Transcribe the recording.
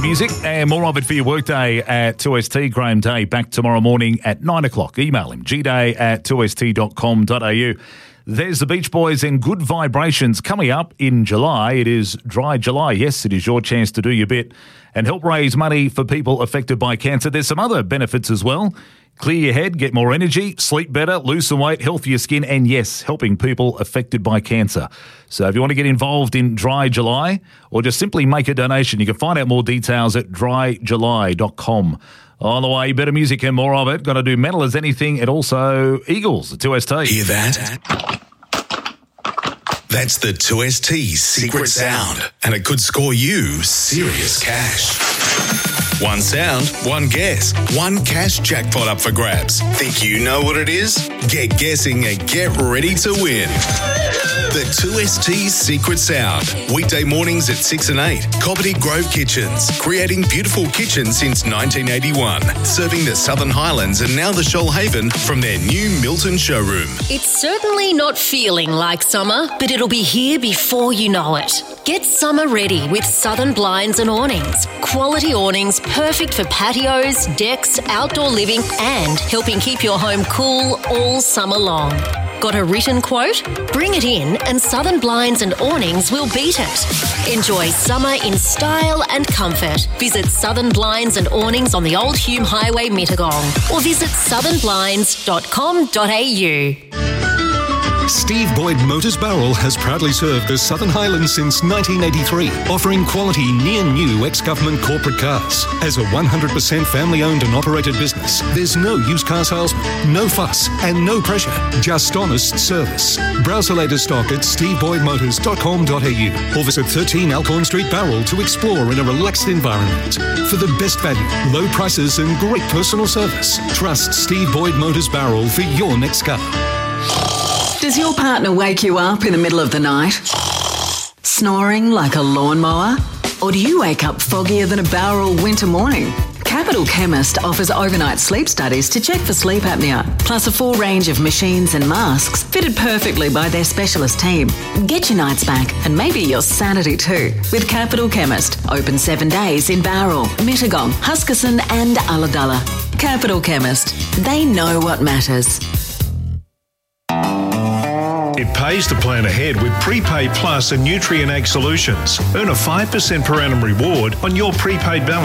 music and more of it for your workday at 2ST. Graham Day back tomorrow morning at 9 o'clock. Email him, gday@2st.com.au. There's the Beach Boys and Good Vibrations coming up in July. It is Dry July. Yes, it is your chance to do your bit and help raise money for people affected by cancer. There's some other benefits as well. Clear your head, get more energy, sleep better, lose some weight, healthier skin, and yes, helping people affected by cancer. So if you want to get involved in Dry July or just simply make a donation, you can find out more details at dryjuly.com. On the way, better music and more of it. Got to do Metal as Anything and also Eagles at 2ST. Hear that? That's the 2ST secret sound, and it could score you serious cash. One sound, one guess, one cash jackpot up for grabs. Think you know what it is? Get guessing and get ready to win. The 2ST Secret Sound. Weekday mornings at 6 and 8. Cobbitty Grove Kitchens. Creating beautiful kitchens since 1981. Serving the Southern Highlands and now the Shoalhaven from their new Milton showroom. It's certainly not feeling like summer, but it'll be here before you know it. Get summer ready with Southern Blinds and Awnings. Quality awnings perfect for patios, decks, outdoor living and helping keep your home cool all summer long. Got a written quote? Bring it in and Southern Blinds and Awnings will beat it. Enjoy summer in style and comfort. Visit Southern Blinds and Awnings on the Old Hume Highway, Mittagong, or visit southernblinds.com.au. Steve Boyd Motors Barrel has proudly served the Southern Highlands since 1983, offering quality near-new ex-government corporate cars. As a 100% family-owned and operated business, there's no used car salesman, no fuss and no pressure, just honest service. Browse the latest stock at steveboydmotors.com.au or visit 13 Alcorn Street Barrel to explore in a relaxed environment. For the best value, low prices and great personal service, trust Steve Boyd Motors Barrel for your next car. Does your partner wake you up in the middle of the night, snoring like a lawnmower? Or do you wake up foggier than a Bowral winter morning? Capital Chemist offers overnight sleep studies to check for sleep apnea, plus a full range of machines and masks fitted perfectly by their specialist team. Get your nights back and maybe your sanity too with Capital Chemist. Open 7 days in Bowral, Mittagong, Huskisson and Ulladulla. Capital Chemist. They know what matters. It pays to plan ahead with Prepaid Plus and Nutrien Ag Solutions. Earn a 5% per annum reward on your prepaid balance.